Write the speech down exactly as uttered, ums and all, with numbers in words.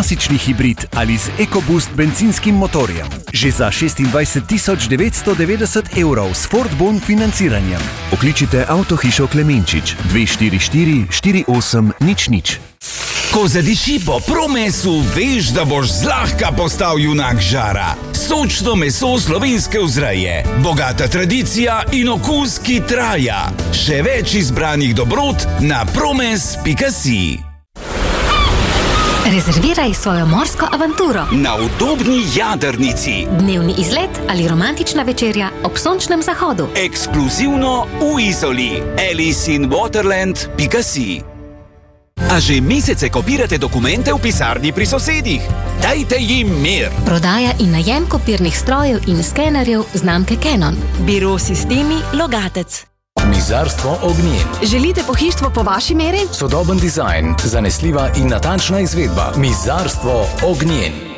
klasični hibrid ali z EcoBoost bencinskim motorjem. Že za šestindvajset tisoč devetsto devetdeset evrov s Ford Bon financiranjem. Pokličite Avtohišo Klemenčič dve štiri štiri štiri osem nič nič. Ko zadiši po promesu, veš, da boš zlahka postal junak žara. Sočno meso slovenske vzreje, bogata tradicija in okus, ki traja. Še več izbranih dobrot na promes pika si. Rezerviraj svojo morsko avanturo. Na udobni jadrnici. Dnevni izlet ali romantična večerja ob sončnem zahodu. Ekskluzivno v Izoli. alice in waterland pika si. A že mesece kopirate dokumente v pisarni pri sosedih? Dajte jim mir! Prodaja in najem kopirnih strojev in skenerjev znamke Canon. Biro Sistemi Logatec. Mizarstvo Ognjen. Želite pohištvo po vaši meri? Sodoben dizajn, zanesljiva in natančna izvedba. Mizarstvo Ognjen.